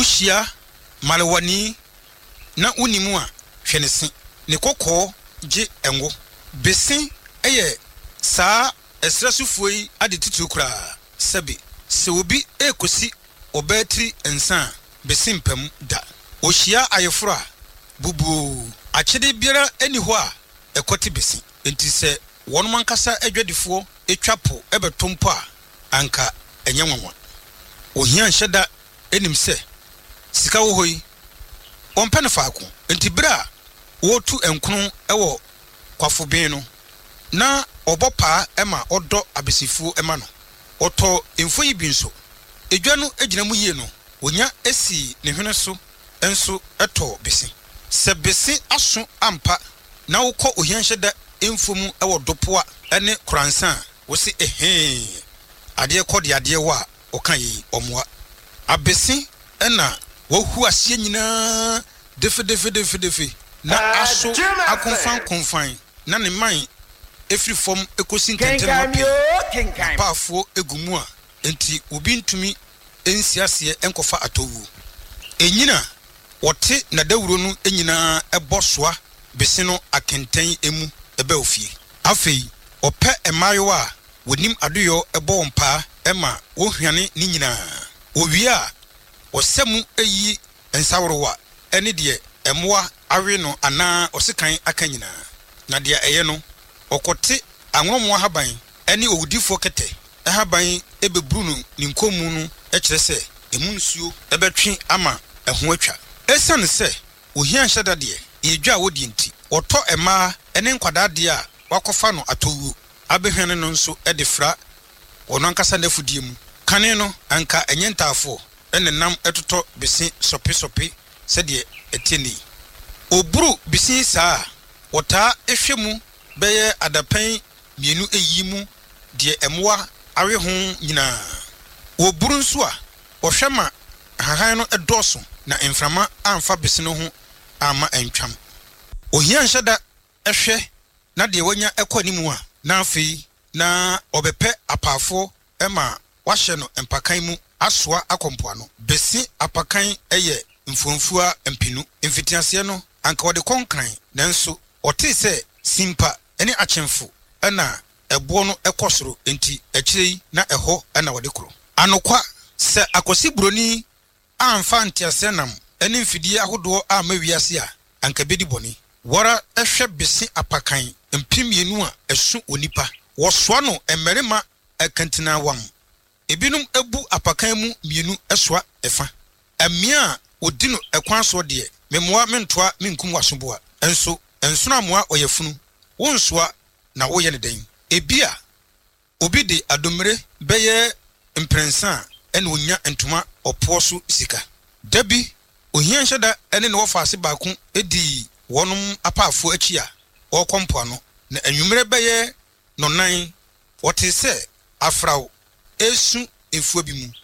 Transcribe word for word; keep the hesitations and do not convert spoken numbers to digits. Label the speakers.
Speaker 1: Ushia malewani na unimu a hwenesi ne kokko je enwo besin eye saa esrasufoyi ade titu kura sebe se obi ekosi obetri ensan besin pam da ohia ayefura bubu achede biara eni ho a ekoti besin enti se wonum ankasa adwadifo etwapo ebetompo a anka enye nwanwa ohia nheda enim se sika wo hoyi ompe ne faako enti bra wotu enkunu ewo kwafobin no na obopa ema odo abesifu ema no oto emfoyi bi nso edwa no egina mu yie no onya esi ne hwene so enso eto besi se besi aso ampa na wokọ ohianhyeda emfomu ewo dopoa ene kransan wo se ehe ade kode ade wa okan yi omoa abesi ena wohu asie nyina defe defe defe defe na aso akonfan konfan na ne man efri form ekosin tentema pe paafo egumu a enti obi ntumi ensiase enkofa atowu enyina wote na dawuro no enyina ebosoa besi no akenten emu ebe ofie afei ope emayo a wonim adoyo ebo mpa ema wo hwane ni nyina owie a osemu eyi ensawrowa ene de emoa awe no ana osekan akanyina na de eye no okote anwomo haban ene owudifo kete haban ebebru no ninkomu no ekire se emu nsuo ebetwe ama eho atwa esan se ohia nhyada de yedwa wodi nti oto ema ene nkwada de a wakofa no atowu abehwene no nso ede fra ono ankasa nafudie mu kane no anka enyentafo ene nam etoto besi sope sope se de eteni oburu bisi saa wota ehwemu beye adapan mienu eyimu de emwa awe ho nyina oburu nso a ohwema hahan no edoso na emframa amfa bisi no ho ama entwam ohia nhyada ehwe na de wanya ekonimu a na afi na obepe apafo ema wahye no empakan mu asoa akompoano besi apakan eye mfonfua empinu mfitiase no anka wode konkran nanso ote se simpa ene achemfo na ebo no ekosoro enti akirei na eho na wode kro anokwa se akosi broni amfa ntiase nam ene mfidie ahodo a mawiase a anka bedi boni wara ehwe besi apakan mpimienu a esu onipa wosoa no emerema akantina wam ebinum ebu apakan mu mienu esoa efa amia odino ekwan so de memoa mentoa menkum wasoboa enso enso amoa oyefunu wonsoa na woye ne den ebia obi de adomre beye imprensa ene onya entoma oposo sika dabi ohia hyeda ene ne wofaase baako edi wonum apafo achi a okompo no na anwumre beye nonan wote se afrawo esu efuo bi mu